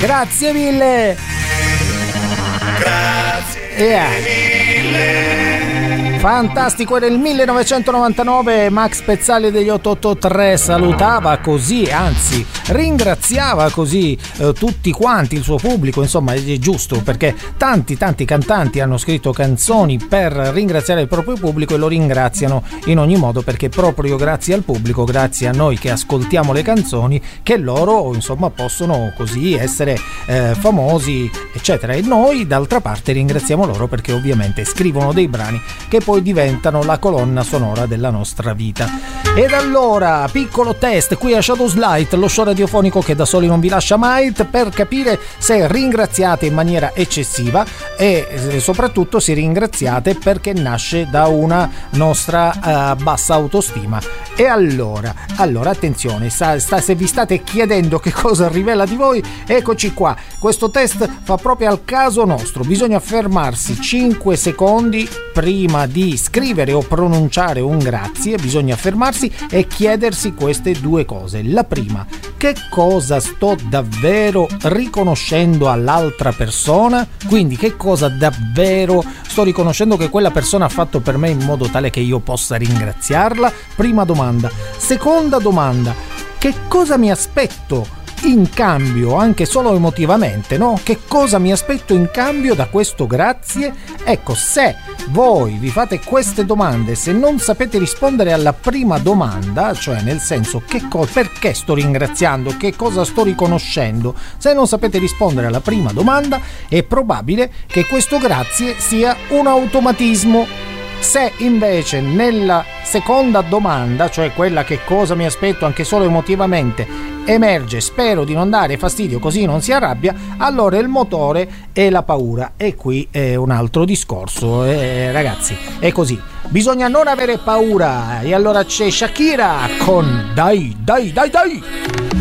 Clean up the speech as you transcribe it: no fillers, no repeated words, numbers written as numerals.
Grazie mille. Fantastico, era il 1999. Max Pezzali degli 883 salutava così, anzi ringraziava così tutti quanti, il suo pubblico. Insomma, è giusto, perché tanti cantanti hanno scritto canzoni per ringraziare il proprio pubblico e lo ringraziano in ogni modo, perché proprio grazie al pubblico, grazie a noi che ascoltiamo le canzoni, che loro insomma possono così essere famosi, eccetera. E noi d'altra parte ringraziamo loro perché ovviamente scrivono dei brani che poi diventano la colonna sonora della nostra vita. Ed allora, piccolo test qui a Shadows Light, lo show radiofonico che da soli non vi lascia mai, per capire se ringraziate in maniera eccessiva e soprattutto se ringraziate perché nasce da una nostra bassa autostima. E allora attenzione, se vi state chiedendo che cosa rivela di voi, eccoci qua. Questo test fa proprio al caso nostro. Bisogna fermarsi 5 secondi prima di scrivere o pronunciare un grazie. Bisogna fermarsi e chiedersi queste due cose. La prima: che cosa sto davvero riconoscendo all'altra persona? Quindi che cosa davvero sto riconoscendo che quella persona ha fatto per me in modo tale che io possa ringraziarla? Prima domanda. Seconda domanda: che cosa mi aspetto in cambio, anche solo emotivamente, no? Che cosa mi aspetto in cambio da questo grazie? Ecco, se voi vi fate queste domande, se non sapete rispondere alla prima domanda, cioè nel senso perché sto ringraziando, che cosa sto riconoscendo, se non sapete rispondere alla prima domanda, è probabile che questo grazie sia un automatismo. Se invece nella seconda domanda, cioè quella che cosa mi aspetto anche solo emotivamente, emerge spero di non dare fastidio così non si arrabbia, allora il motore è la paura, e qui è un altro discorso, ragazzi, è così, bisogna non avere paura. E allora c'è Shakira con Dai Dai Dai Dai.